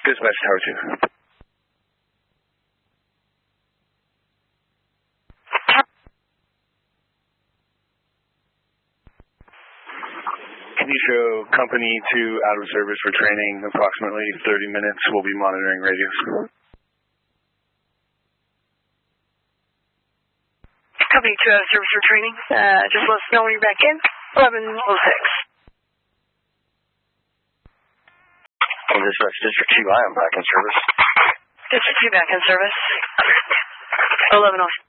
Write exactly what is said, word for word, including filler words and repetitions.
Dispatch Tower two. Can you show company two out of service for training, approximately thirty minutes, we'll be monitoring radios. Company two out of service for training, uh, just let us know when you're back in, eleven oh six. Dispatch District two, I am back in service. District two back in service, eleven oh six.